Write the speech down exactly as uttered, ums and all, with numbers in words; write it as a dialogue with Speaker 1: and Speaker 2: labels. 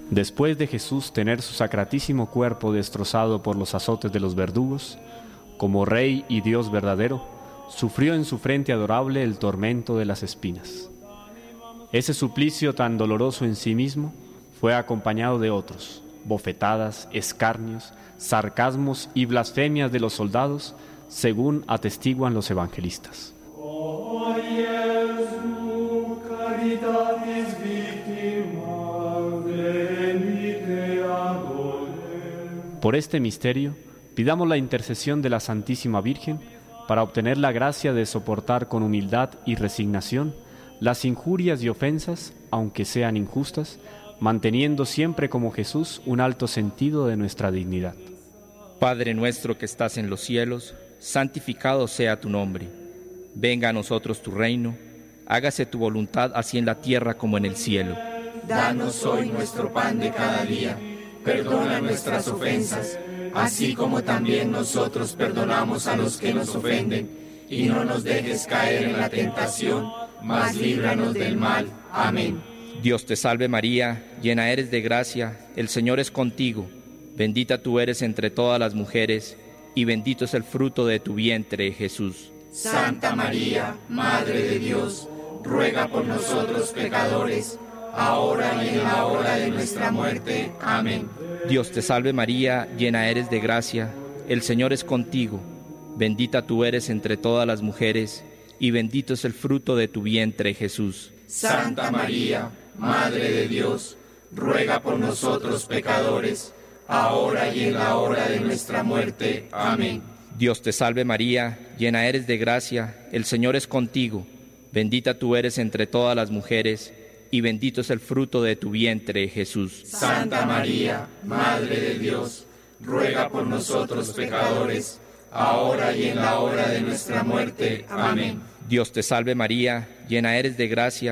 Speaker 1: Después de Jesús tener su sacratísimo cuerpo destrozado por los azotes de los verdugos, como Rey y Dios verdadero, sufrió en su frente adorable el tormento de las espinas. Ese suplicio tan doloroso en sí mismo fue acompañado de otros, bofetadas, escarnios, sarcasmos y blasfemias de los soldados, según atestiguan los evangelistas.
Speaker 2: O Iesu, caritatis victima, venite adorem.
Speaker 1: Por este misterio, pidamos la intercesión de la Santísima Virgen para obtener la gracia de soportar con humildad y resignación las injurias y ofensas, aunque sean injustas, manteniendo siempre como Jesús un alto sentido de nuestra dignidad.
Speaker 3: Padre nuestro que estás en los cielos, santificado sea tu nombre. Venga a nosotros tu reino, hágase tu voluntad así en la tierra como en el cielo.
Speaker 4: Danos hoy nuestro pan de cada día, perdona nuestras ofensas, así como también nosotros perdonamos a los que nos ofenden, y no nos dejes caer en la tentación, mas líbranos del mal. Amén.
Speaker 3: Dios te salve María, llena eres de gracia, el Señor es contigo. Bendita tú eres entre todas las mujeres, y bendito es el fruto de tu vientre, Jesús.
Speaker 4: Santa María, Madre de Dios, ruega por nosotros pecadores, ahora y en la hora de nuestra muerte. Amén.
Speaker 3: Dios te salve María, llena eres de gracia, el Señor es contigo. Bendita tú eres entre todas las mujeres, y bendito es el fruto de tu vientre, Jesús.
Speaker 4: Santa María, Madre de Dios, ruega por nosotros pecadores, ahora y en la hora de nuestra muerte. Amén.
Speaker 3: Dios te salve María, llena eres de gracia, el Señor es contigo. Bendita tú eres entre todas las mujeres, y bendito es el fruto de tu vientre, Jesús.
Speaker 4: Santa María, Madre de Dios, ruega por nosotros pecadores, ahora y en la hora de nuestra muerte. Amén.
Speaker 3: Dios te salve María, llena eres de gracia,